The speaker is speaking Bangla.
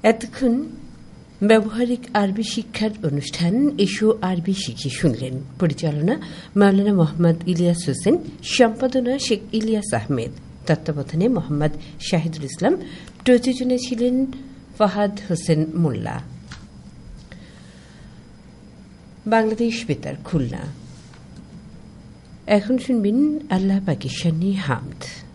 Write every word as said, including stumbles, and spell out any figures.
এতক্ষণ ব্যবহারিক আরবি শিক্ষার অনুষ্ঠান এসো আরবি শিখি শুনলেন। পরিচালনা মাওলানা মোহাম্মদ ইলিয়াস হোসেন, সম্পাদনা শেখ ইলিয়াস আহমেদ, তত্ত্বাবধানে মোহাম্মদ শাহিদুল ইসলাম, প্রযোজনে ছিলেন ফাহাদ হোসেন মোল্লা। বাংলাদেশ বেতার খুলনা। এখন শুনবেন আল্লাহ পাকের শানে হামদ।